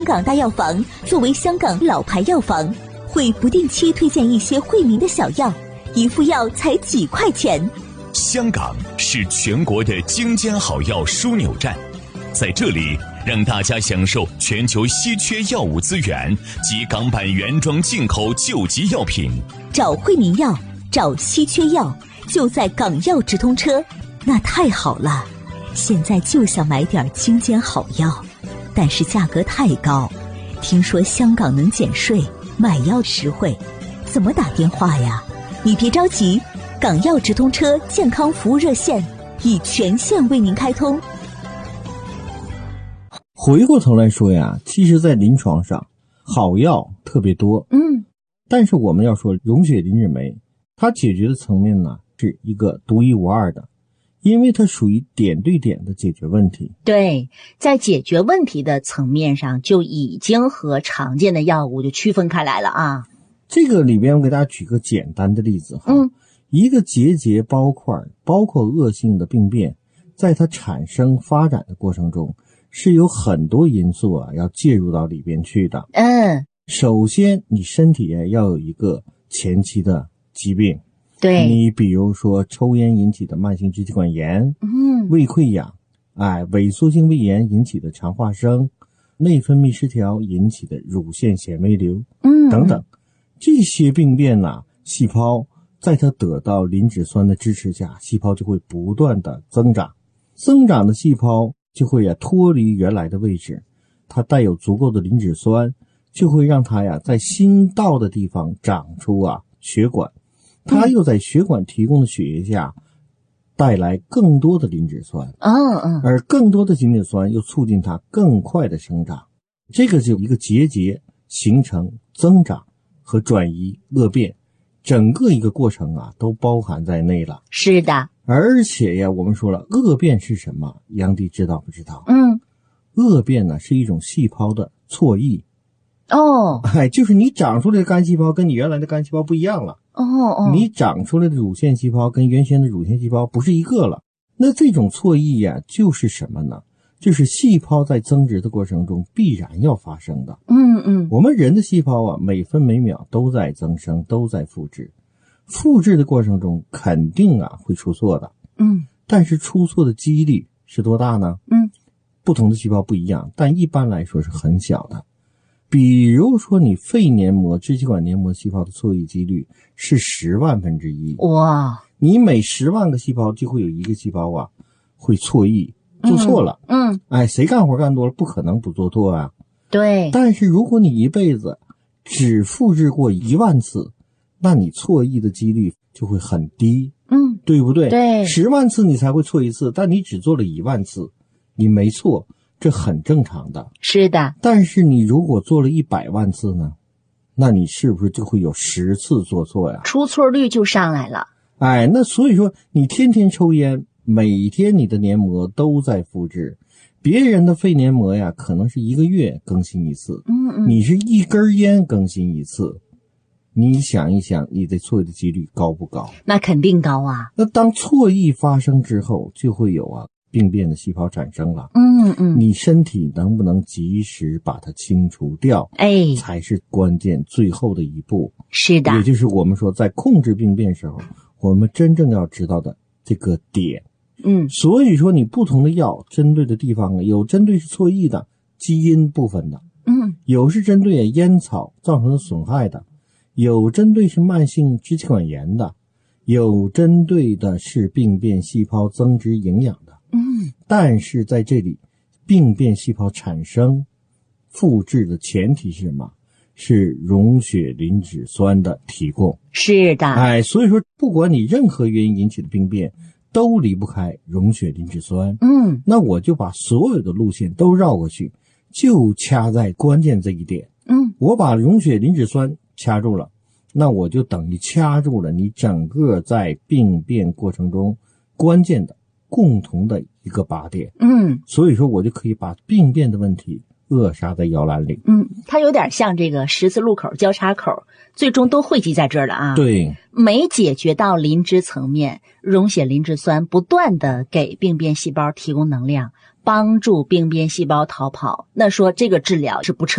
香港大药房作为香港老牌药房，会不定期推荐一些惠民的小药，一副药才几块钱。 香港是全国的精尖好药枢纽站，在这里让大家享受全球稀缺药物资源及港版原装进口救急药品。 找惠民药，找稀缺药，就在港药直通车。那太好了，现在就想买点精尖好药，但是价格太高，听说香港能减税，买药实惠，怎么打电话呀？你别着急，港药直通车健康服务热线已全线为您开通。 回过头来说呀，其实在临床上好药特别多，但是我们要说溶血磷脂酶，它解决的层面呢是一个独一无二的，因为它属于点对点的解决问题。 对，在解决问题的层面上就已经和常见的药物就区分开来了啊。 这个里边我给大家举个简单的例子哈，一个结节包块包括恶性的病变，在它产生发展的过程中是有很多因素啊要介入到里边去的。首先你身体要有一个前期的疾病，对，你比如说抽烟引起的慢性支气管炎，胃溃疡，萎缩性胃炎引起的肠化生，内分泌失调引起的乳腺纤维瘤，等等，这些病变呢，细胞在它得到磷脂酸的支持下，细胞就会不断的增长，增长的细胞就会脱离原来的位置，它带有足够的磷脂酸，就会让它在新到的地方长出血管，它又在血管提供的血液下带来更多的磷脂酸，而更多的磷脂酸又促进它更快的生长，这个就一个结节形成、增长和转移、恶变，整个一个过程都包含在内了。 是的， 而且我们说了，恶变是什么？杨迪知道不知道？恶变呢是一种细胞的错异。就是你长出来的干细胞跟你原来的干细胞不一样了。你长出来的乳腺细胞跟原先的乳腺细胞不是一个了。那这种错异就是什么呢？就是细胞在增殖的过程中必然要发生的。我们人的细胞每分每秒都在增生，都在复制。复制的过程中肯定会出错的。但是出错的几率是多大呢？不同的细胞不一样，但一般来说是很小的。比如说你肺黏膜、支气管黏膜细胞的错异几率是10万分之一。哇！你每10万个细胞就会有一个细胞会错异，做错了。谁干活干多了不可能不做错啊。对。但是如果你一辈子只复制过1万次，那你错异的几率就会很低。对不对？对。10万次你才会错一次，但你只做了1万次，你没错。这很正常的。是的。但是你如果做了100万次呢，那你是不是就会有10次做错呀？ 出错率就上来了。 那所以说你天天抽烟，每天你的黏膜都在复制，别人的肺黏膜可能是1个月更新一次，你是一根烟更新一次，你想一想你的错异的几率高不高？ 那肯定高啊。 那当错异发生之后，就会有病变的细胞产生了。你身体能不能及时把它清除掉，才是关键最后的一步。是的。也就是我们说在控制病变时候，我们真正要知道的这个点。所以说你不同的药针对的地方，有针对是错异的基因部分的，有是针对烟草造成的损害的，有针对是慢性支气管炎的，有针对的是病变细胞增殖营养的。但是在这里病变细胞产生复制的前提是什么？是溶血磷脂酸的提供。是的。所以说不管你任何原因引起的病变都离不开溶血磷脂酸。那我就把所有的路线都绕过去，就掐在关键这一点。我把溶血磷脂酸掐住了，那我就等于掐住了你整个在病变过程中关键的共同的一个靶点。所以说我就可以把病变的问题扼杀在摇篮里。 它有点像这个十字路口交叉口，最终都汇集在这儿了啊。 对， 没解决到磷脂层面，溶血磷脂酸不断的给病变细胞提供能量，帮助病变细胞逃跑，那说这个治疗是不彻